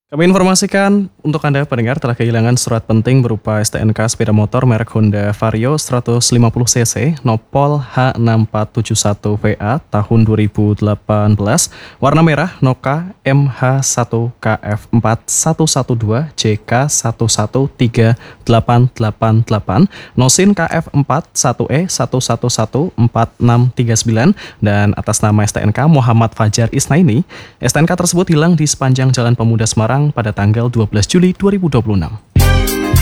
Kami informasikan untuk Anda pendengar telah kehilangan surat penting berupa STNK sepeda motor merek Honda Vario 150cc Nopol H6471VA tahun 2018 warna merah Noka MH1KF4112JK1138888 Nosin KF41E1114639 dan atas nama STNK Muhammad Fajar Isnaini. STNK tersebut hilang di sepanjang Jalan Pemuda Semarang pada tanggal 12 Juli 2026.